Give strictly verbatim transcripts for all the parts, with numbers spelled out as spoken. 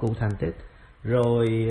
cụ thành tích, rồi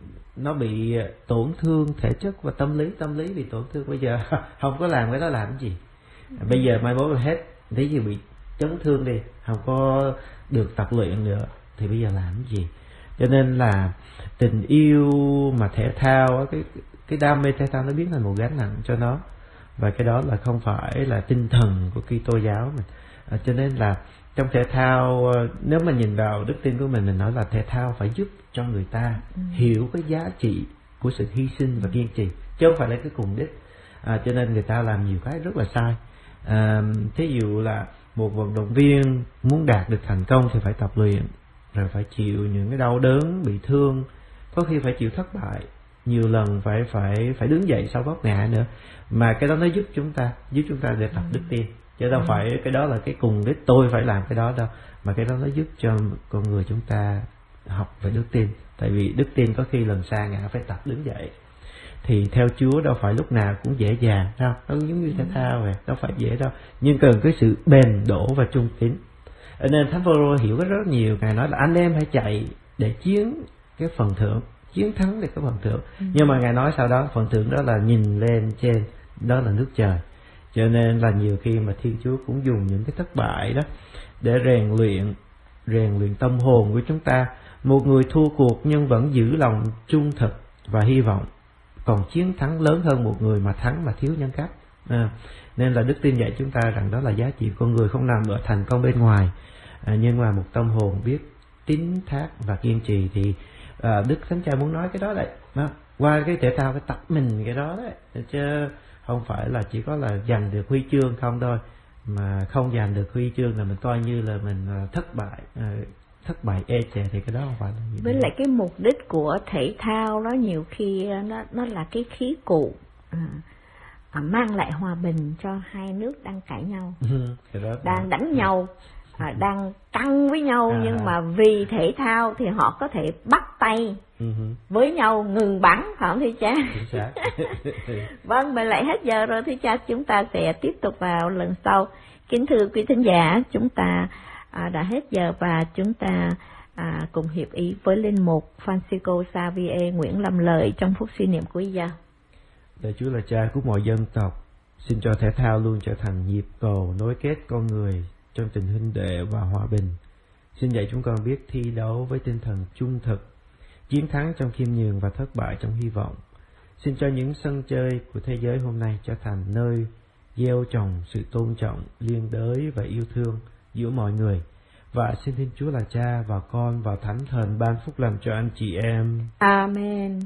nó bị tổn thương thể chất và tâm lý. Tâm lý bị tổn thương, bây giờ không có làm cái đó làm cái gì? Bây giờ mai mốt là hết, nếu như bị chấn thương đi, không có được tập luyện nữa thì bây giờ làm cái gì? Cho nên là tình yêu mà thể thao, cái cái đam mê thể thao nó biến thành một gánh nặng cho nó, và cái đó là không phải là tinh thần của Kitô giáo mình. À, cho nên là trong thể thao, nếu mà nhìn vào đức tin của mình, mình nói là thể thao phải giúp cho người ta ừ. hiểu cái giá trị của sự hy sinh và kiên trì, chứ không phải là cái cùng đích. À, cho nên người ta làm nhiều cái rất là sai. À, thí dụ là một vận động viên muốn đạt được thành công thì phải tập luyện, rồi phải chịu những cái đau đớn, bị thương, có khi phải chịu thất bại nhiều lần, phải phải phải đứng dậy sau vấp ngã nữa. Mà cái đó nó giúp chúng ta, giúp chúng ta để tập đức tin, chứ đâu phải cái đó là cái cùng đích tôi phải làm cái đó đâu, mà cái đó nó giúp cho con người chúng ta học về đức tin. Tại vì đức tin có khi lần sa ngã phải tập đứng dậy, thì theo Chúa đâu phải lúc nào cũng dễ dàng đâu, nó giống như thể thao vậy, đâu phải dễ đâu, nhưng cần cái sự bền đổ và trung tín. Nên Thánh Phaolô hiểu rất, rất nhiều. Ngài nói là anh em hãy chạy để chiến cái phần thưởng, chiến thắng được cái phần thưởng. ừ. Nhưng mà Ngài nói sau đó phần thưởng đó là nhìn lên trên, đó là nước trời. Cho nên là nhiều khi mà Thiên Chúa cũng dùng những cái thất bại đó để rèn luyện rèn luyện tâm hồn của chúng ta. Một người thua cuộc nhưng vẫn giữ lòng trung thực và hy vọng, còn chiến thắng lớn hơn một người mà thắng mà thiếu nhân cách. À, nên là đức tin dạy chúng ta rằng đó là giá trị con người không nằm ở thành công bên ngoài, à, nhưng mà một tâm hồn biết tín thác và kiên trì. Thì à, Đức Thánh Cha muốn nói cái đó đấy, đó. Qua cái thể thao phải tập mình cái đó đấy, chứ không phải là chỉ có là giành được huy chương không thôi, mà không giành được huy chương là mình coi như là mình thất bại, à, thất bại ê chề, thì cái đó không phải là gì. Với lại cái mục đích của thể thao đó nhiều khi nó nó là cái khí cụ à, à, mang lại hòa bình cho hai nước đang cãi nhau, đang đánh nhau, à, đang căng với nhau, à, nhưng mà vì thể thao thì họ có thể bắt tay uh-huh. với nhau, ngừng bắn, phải không thưa cha? Vâng, mà lại hết giờ rồi thưa cha, chúng ta sẽ tiếp tục vào lần sau. Kính thưa quý thính giả, chúng ta à, đã hết giờ và chúng ta à, cùng hiệp ý với linh mục Francisco Xavier Nguyễn Lâm Lợi trong phút suy niệm cuối giờ. Lạy Chúa là Cha của mọi dân tộc, xin cho thể thao luôn trở thành nhịp cầu nối kết con người trong tình huynh đệ và hòa bình. Xin dạy chúng con biết thi đấu với tinh thần trung thực, chiến thắng trong khiêm nhường và thất bại trong hy vọng. Xin cho những sân chơi của thế giới hôm nay trở thành nơi gieo trồng sự tôn trọng, liên đới và yêu thương giữa mọi người. Và xin Thiên Chúa là Cha và Con và Thánh Thần ban phúc lành cho anh chị em. Amen.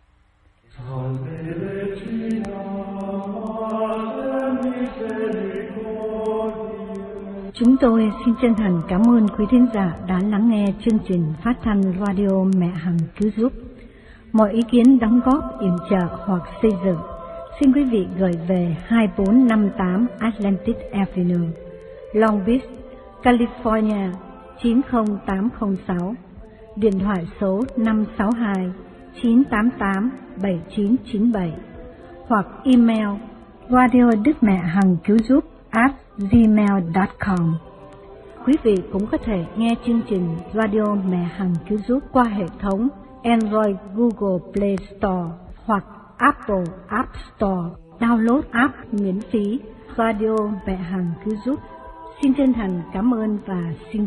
Chúng tôi xin chân thành cảm ơn quý thính giả đã lắng nghe chương trình phát thanh radio Mẹ Hằng Cứu Giúp. Mọi ý kiến đóng góp, yểm trợ hoặc xây dựng, xin quý vị gửi về hai bốn năm tám Atlantic Avenue, Long Beach, California chín không tám không sáu, điện thoại số năm sáu hai chín tám tám bảy chín chín bảy, hoặc email radio đức mẹ hằng cứu giúp at gmail chấm com. Quý vị cũng có thể nghe chương trình Radio Mẹ Hằng Cứu Giúp qua hệ thống Android Google Play Store hoặc Apple App Store. Download app miễn phí Radio Mẹ Hằng Cứu Giúp. Xin chân thành cảm ơn và xin